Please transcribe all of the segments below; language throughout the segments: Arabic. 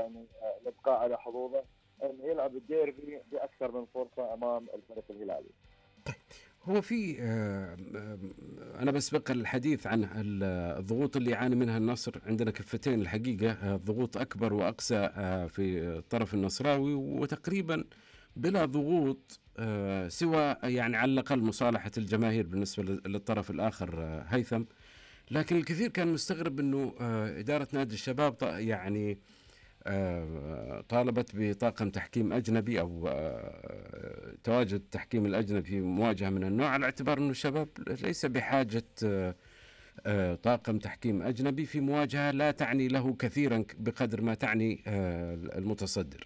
يعني الابقاء على حظوظه ان يلعب الديربي باكثر من فرصه امام الفريق الهلالي. هو في أنا بسبق الحديث عن الضغوط اللي يعاني منها النصر. عندنا كفتين الحقيقة، ضغوط أكبر وأقسى في الطرف النصراوي، وتقريبا بلا ضغوط سوى يعني على الأقل مصالحة الجماهير بالنسبة للطرف الآخر هيثم. لكن الكثير كان مستغرب أنه إدارة نادي الشباب يعني طالبت بطاقم تحكيم أجنبي أو تواجد التحكيم الأجنبي في مواجهة من النوع، على اعتبار أن الشباب ليس بحاجة طاقم تحكيم أجنبي في مواجهة لا تعني له كثيرا بقدر ما تعني المتصدر.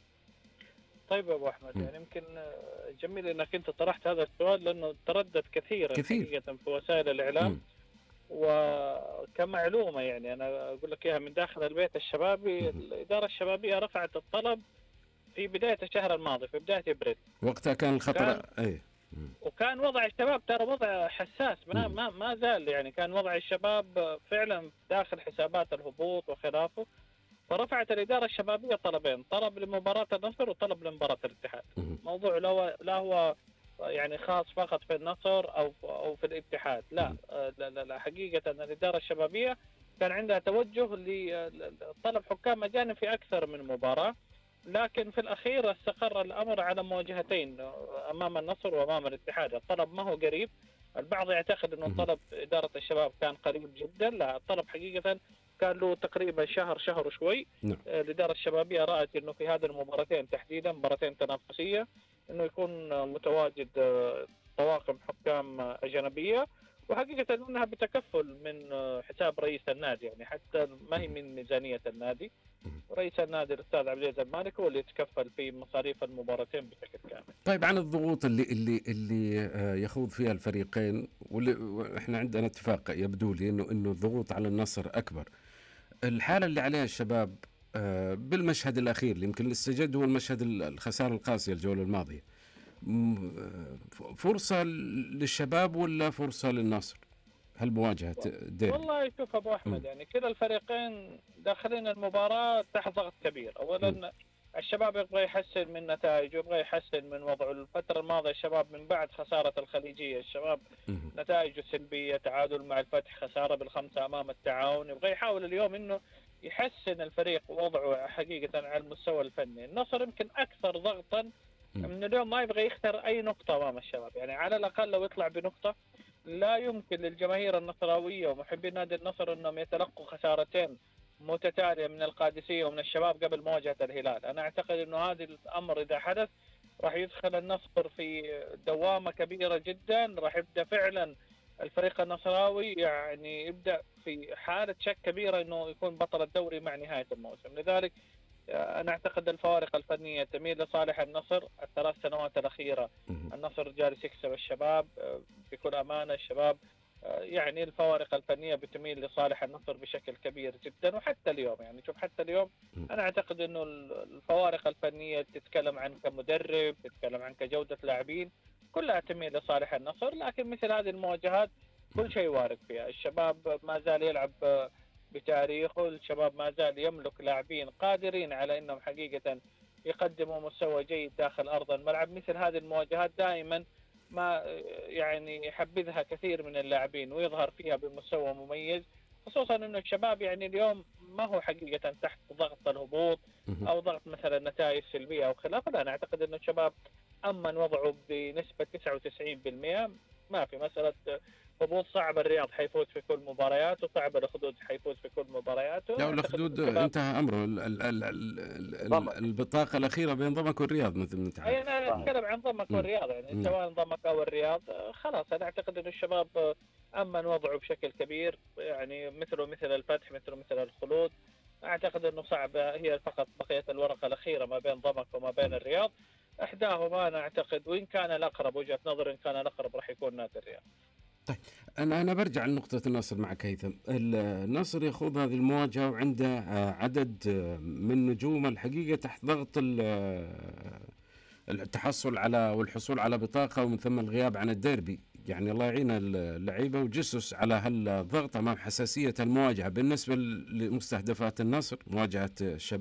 طيب يا أبو أحمد، يعني يمكن جميل أنك أنت طرحت هذا السؤال، لأنه تردد كثيرا حقيقة في وسائل الإعلام. وكمعلومة يعني أنا أقول لك إياها من داخل البيت الشبابي، الإدارة الشبابية رفعت الطلب في بداية الشهر الماضي، في بداية إبريل. وقتها كان الخطر وكان وضع الشباب ترى وضع حساس، ما زال يعني كان وضع الشباب فعلا داخل حسابات الهبوط وخلافه. فرفعت الإدارة الشبابية طلبين، طلب لمباراة النصر وطلب لمباراة الاتحاد. موضوع لا هو يعني خاص فقط في النصر أو في الاتحاد، لا لا حقيقة الإدارة الشبابية كان عندها توجه لطلب حكام أجانب في أكثر من مباراة. لكن في الأخير استقر الأمر على مواجهتين أمام النصر وأمام الاتحاد. الطلب ما هو قريب، البعض يعتقد أنه طلب إدارة الشباب كان قريب جدا، لا الطلب حقيقة كان له تقريبا شهر وشوي. الإدارة الشبابية رأت أنه في هذه المباراتين تحديدا، مباراتين تنافسية، أنه يكون متواجد طواقم حكام أجنبية، وحقيقة أنها بتكفل من حساب رئيس النادي، يعني حتى ما هي من ميزانية النادي. رئيس النادي الأستاذ عبد العزيز المالك هو اللي يتكفل في مصاريف المباراتين بشكل كامل. طيب، عن الضغوط اللي يخوض فيها الفريقين، واحنا عندنا اتفاق يبدو لي انه الضغوط على النصر اكبر. الحالة اللي عليها الشباب بالمشهد الأخير اللي يمكن استجد هو المشهد الخسارة القاسية الجولة الماضية، فرصة للشباب ولا فرصة للنصر؟ هل مواجهة ديربي؟ والله شوف أبو أحمد، يعني كلا الفريقين داخلين المباراة تحت ضغط كبير. أولا الشباب يبغى يحسن من نتائجه، يبغى يحسن من وضعه. الفترة الماضية الشباب من بعد خسارة الخليجية الشباب نتائجه سلبية، تعادل مع الفتح، خسارة بالخمسة أمام التعاون. يبغى يحاول اليوم إنه يحسن الفريق وضعه حقيقة على المستوى الفني. النصر يمكن أكثر ضغطا من اليوم، ما يبغى يختار أي نقطة أمام الشباب، يعني على الأقل لو يطلع بنقطة. لا يمكن للجماهير النصراوية ومحبين نادي النصر أنهم يتلقوا خسارتين متتالية من القادسية ومن الشباب قبل مواجهة الهلال. أنا أعتقد أنه هذا الأمر إذا حدث راح يدخل النصر في دوامة كبيرة جدا، راح يبدأ فعلا الفريق النصراوي يعني يبدأ في حالة شك كبيرة أنه يكون بطل الدوري مع نهاية الموسم. لذلك أنا أعتقد الفوارق الفنية تميل لصالح النصر. الثلاث سنوات الأخيرة النصر جالس يكسب الشباب بكل أمانة. الشباب يعني الفوارق الفنية بتميل لصالح النصر بشكل كبير جدا. وحتى اليوم يعني شوف، حتى اليوم أنا أعتقد أنه الفوارق الفنية تتكلم عن كمدرب، تتكلم عن كجودة لاعبين، كلها تميل لصالح النصر. لكن مثل هذه المواجهات كل شيء وارد فيها. الشباب ما زال يلعب بتاريخه، الشباب ما زال يملك لاعبين قادرين على أنهم حقيقة يقدموا مستوى جيد داخل أرض الملعب. مثل هذه المواجهات دائما ما يعني يحبذها كثير من اللاعبين ويظهر فيها بمستوى مميز، خصوصا أنه الشباب يعني اليوم ما هو حقيقة تحت ضغط الهبوط أو ضغط مثلا نتائج سلبية أو خلافه. لا، أنا أعتقد أن الشباب أمن وضعه بنسبة 99%. ما في مسألة هبوط. صعب الرياض حيفوز في كل مبارياته، صعب الأخدود حيفوز في كل مبارياته. لا، الأخدود انتهى أمره. البطاقة الأخيرة بين ضمك والرياض مثل ما تعرف. أنا أتكلم عن ضمك والرياض، يعني سواء ضمك أو الرياض خلاص. أنا أعتقد أن الشباب أمن وضعه بشكل كبير، يعني مثل الفتح، مثل الخلود. أعتقد أنه صعب، هي فقط بقية الورقة الأخيرة ما بين ضمك وما بين الرياض. إحداهما أنا أعتقد، وإن كان الأقرب وجهة نظر، إن كان الأقرب راح يكون نادي الرياض. طيب، أنا برجع لنقطة النصر معك هيثم. النصر يخوض هذه المواجهة وعنده عدد من نجوم الحقيقة تحت ضغط التحصل على والحصول على بطاقة، ومن ثم الغياب عن الديربي. يعني الله يعين اللعيبة وجسس على هالضغط أمام حساسية المواجهة بالنسبة لمستهدفات النصر، مواجهة الشباب.